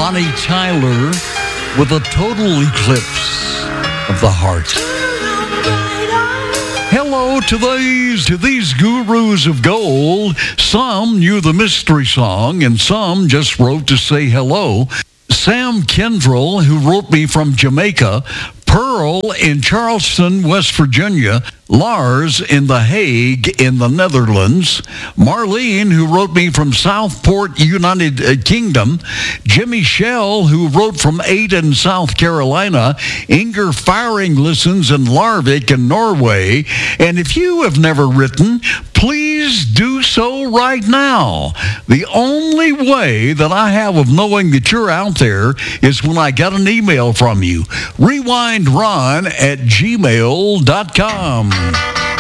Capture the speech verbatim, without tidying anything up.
Bonnie Tyler with a total eclipse of the heart. Hello to these, to these gurus of gold. Some knew the mystery song and some just wrote to say hello. Sam Kendrell, who wrote me from Jamaica, Pearl in Charleston, West Virginia, Lars in The Hague in the Netherlands, Marlene, who wrote me from Southport, United Kingdom, Jimmy Shell, who wrote from Aden, South Carolina, Inger Firing listens in Larvik in Norway, and if you have never written, please do so right now. The only way that I have of knowing that you're out there is when I get an email from you. Rewind Ron at gmail dot com.